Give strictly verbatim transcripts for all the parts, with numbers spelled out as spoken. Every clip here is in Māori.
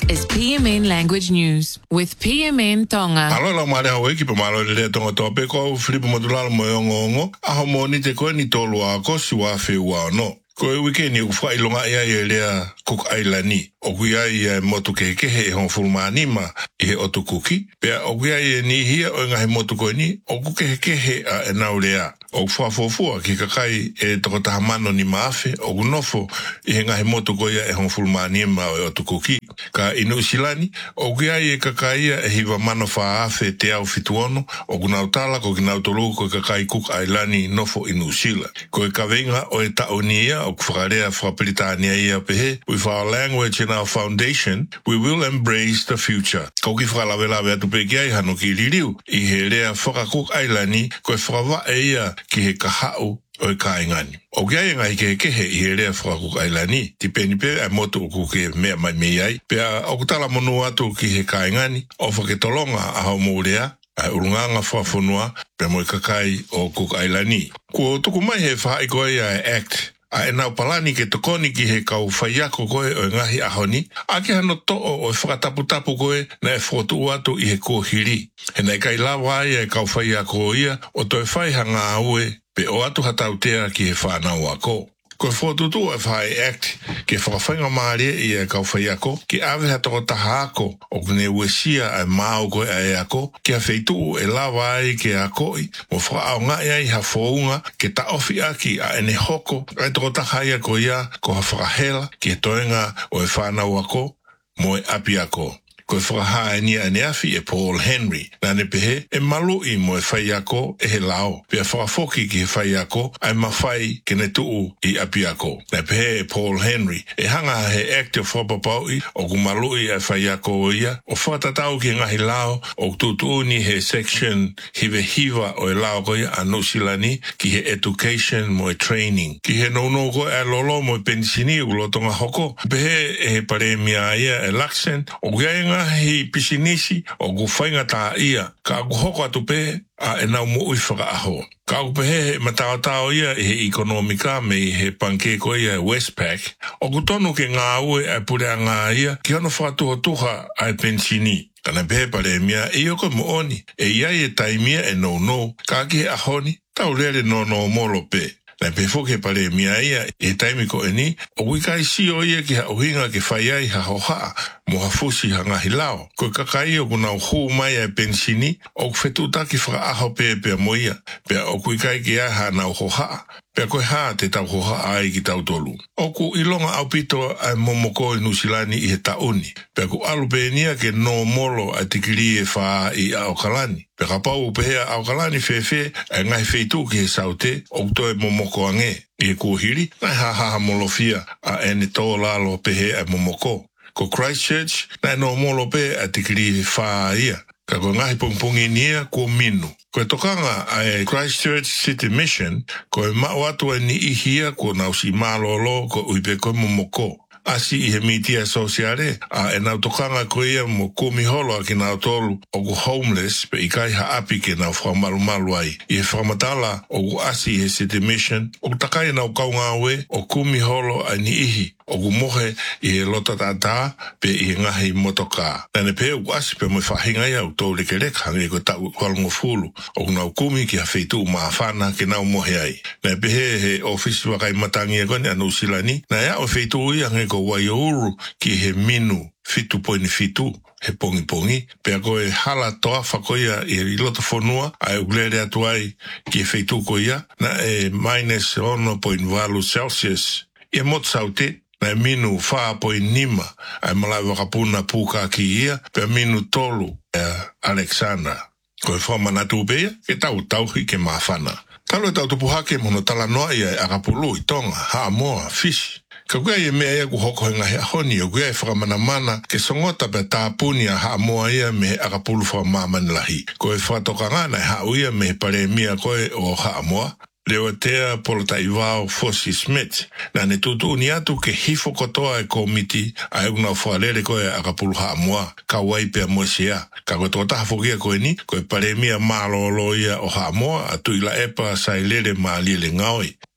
is P M N Language News with P M N Tonga. Alo la mare hawe ki pa malo le tonga tope ko Filipo Madulala mo yongo aho mo ni te ko ni tolu a ko si wa fe wa no. Ko e weekend ni ufa ilonga ia ia lea Cook Island o kuia ia motu ke ke he hon fulmani ma e otu kuki pe o kuia ia ni hia o ngahi motu ko ni o ku ke ke he a naulea o fa fo fo ki ka kai e to ta mano ni mafe o nofo e ngahi motu ko ia e hon fulmani ma o otu kuki ka inu silani o kuia ia ka kai e hiva mano fa afe te au fituono o kuna utala ko kina utolu ko ka kai Cook Island nofo inu sila ko e ka venga o e ta onia o kufrarea fra Britania ia pehe with our language and our foundation we will embrace the future ko ki fra la vela ve tu pe ki hano ki liliu I he rea fra Cook Island ko fra va ia ki he kahau o ka ingani o ga nga ke ke he I he rea fra Cook Island ti pe ni pe a moto ku ke me mai me ai pe o kutala monu atu ki he ka ingani o fa ke tolonga a ho mo rea a urunganga fa fonua pe mo kakai o Cook Island ko to ku mai he fa I go ia act a e nau palani ke tokoni ki he kau whaiako koe o ngahi ahoni, a ke hano to o e whakataputapu koe na e whotu atu I he kōhiri. He nei kai lawa ai e kau whaiako ia o to e whaihanga aue pe o atu hatautea ki he whanau ako. Ko fotu tu e whai act ke whakawhainga maare I e kau whaiako ki awe hatoko taha ako o kune uesia ai mao koe ai ako ki a wheitu e lawa ai ke a koi mo whakao ngai ai ha whounga ke ta ofi aki a ene hoko ai toko taha ia ko ia ko ha whakahela ki e toenga o e whanau ako mo e api ako. Ko e whakaha ni ane afi e Paul Henry. Nā ne pehe, e malu I mo e whai ako e he lao. Pea whakafoki ki he whai ako, ai mawhai ke ne tuu I api ako. Nā pehe e Paul Henry. E hanga he active whapapaui, o ku malu I e whai ako o ia, o whatatau ki ngahi lao, o tutu ni he section hive hiva o e lao ko ia anu silani, ki he education mo e training. Ki he nono ko e lolo mo e pensini u lotonga hoko. Pehe e he paremia ia e laksen, o kuia hi pisinisi o gu whainga tā ia ka gu hoko atu pe a e nau mo ui whaka aho. Ka gu pehe he matao tao ia I he ekonomika me I he panke ko ia Westpac o gu tonu ke ngā ue e pure a ngā ia ki hono whakatuha tuha ai pensini. Kana pehe pare mea e oko mo oni e iai e taimia e no no ka ki he ahoni tau lere no no molo pe. Na pe foke pare mia ia e taimi ko e ni o wikai si o ia ki ha uhinga ke whai ai ha hoha mo ha fusi ha ngahi lao. Ko kakai o kuna uhu mai e pensini o kwhetu taki whaka aho pe pe mo ia pe o wikai ki a ha nau hoha pe koe ha te tau hoha ai ki tau tolu. O ku ilonga au pito ai momoko I nusilani I he tauni pe ku alu pe nia ke no molo a tikiri e wha I a okalani. Pe ka pau pehea au kalani whewhe e ngai wheitu ki he saute o to e momoko ange I he kuhiri nai ha ha molofia a ene tō lalo pehea e momoko. Ko Christchurch nai no molo pe a tikiri wha ia. Ka ko ngahi pongpongi nia ko minu. Ko e tokanga a Christchurch City Mission ko e mau atu e ni ihia ko nausi malolo ko uipe ko momoko. Asi I he mitia sosiare a e nau tokanga ko ia mo kumiholo a ki nau tolu o ku homeless pe I kai ha api ke nau whamalu malu ai. I he whamatala o ku asi I he City Mission o ku takai nau kaunga ue o kumiholo a ni ihi o ku mohe I he lota tata pe I he ngahi motoka. Nane pe o ku asi pe mo whahinga ia o tō leke leka hangi ko tau kualungo fulu o ku nau kumi ki ha wheitu maafana ke nau mohe ai. Nane pe he he ofisi wakai matangi e kone anu silani na ia o wheitu ia hangi ko Waiuru ki he minu fitu poini fitu he pongi pongi pe a koe hala toa whakoia I he loto whanua ai uglere atu ai ki he wheitu ko ia na e minus ono point valu Celsius I mot saute na e minu wha point nima ai malai wakapuna puka ki ia pe a minu tolu e Alexandra koe whamanatu bea ke tau tauhi ke mawhana talo e tau tupuhake mono tala noa ia e akapulu I tonga haa moa fish. Ka kua ia mea ia ku hoko he ngahi ahoni o kua ia whakamana mana ke songota pe tāpuni a haa moa ia me he akapulu whakamamani lahi. Ko e whatoka ngana e hau ia me he pare mia koe o haa moa. Leo tea polota Iwao Fosi Smith. Na ne tutu ni atu ke hifo kotoa e komiti a e una whalere koe a kapulu haa moa. Ka waipe a moesea. Ka koe tō tahafokia koe ni, koe paremia mālo loia o haa moa a tuila epa sa ilere maa lile ngaoi.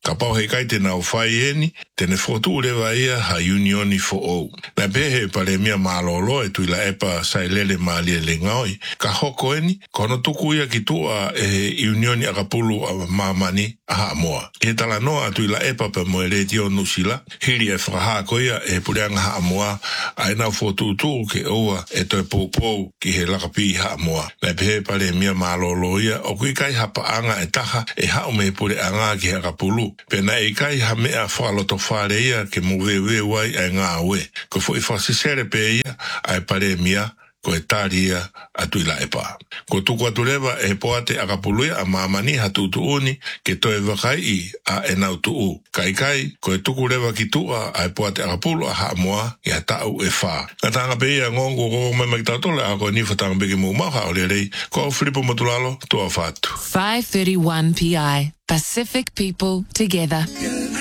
Ka pau hei kai te nau whai eni, tene whotu lewa ia ha unioni fo ou. Na pehe pare mia malolo e tuila epa sai lele maalia le ngaoi. Ka hoko eni, kono tuku ia ki tua e unioni akapulu a mamani aha moa. Ke tala noa tuila epa pe moe le tio nusila, hiri e whakaha koia e pureanga ha moa, ai nau whotu tu ke oua e toi poupou ki he lakapi ha moa. Na pehe pare mia malolo ia, o kui kai hapa anga e taha e hao me pureanga ki he akapulu. Pena e kai ha mea whaloto whare ia ke muwewe wai ai ngā ue. Ko fo i whasisere pe ia ai pare mia ko e tāria atu i la e pā. Ko tuku atu lewa e poate akapuluia a mamani hatutu uni ke toe wakai i a e nau tuu. Kai kai ko e tuku lewa ki tua a e poate akapulu a haa moa i a tau e whā. Ka tanga pe ia ngongo koko mai mai tautole a ko ni whatanga beke mou maha o le rei ko au Filipo Matulalo tua whātu. five thirty-one P I. Pacific people together.